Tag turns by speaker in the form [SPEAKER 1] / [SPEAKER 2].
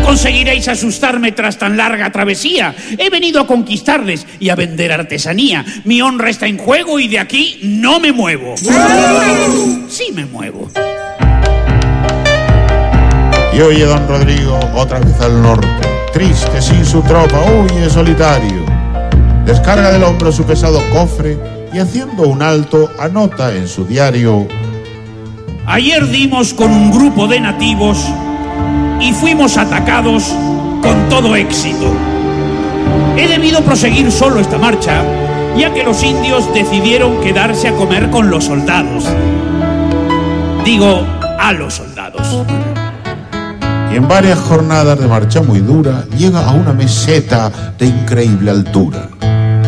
[SPEAKER 1] conseguiréis asustarme tras tan larga travesía. He venido a conquistarles y a vender artesanía. Mi honra está en juego y de aquí no me muevo. Sí me muevo.
[SPEAKER 2] Y oye, don Rodrigo, otra vez al norte, triste sin su tropa, huye solitario. Descarga del hombro su pesado cofre y haciendo un alto anota en su diario:
[SPEAKER 1] ayer dimos con un grupo de nativos y fuimos atacados con todo éxito. He debido proseguir solo esta marcha, ya que los indios decidieron quedarse a comer con los soldados. Digo, a los soldados.
[SPEAKER 2] Y en varias jornadas de marcha muy dura llega a una meseta de increíble altura.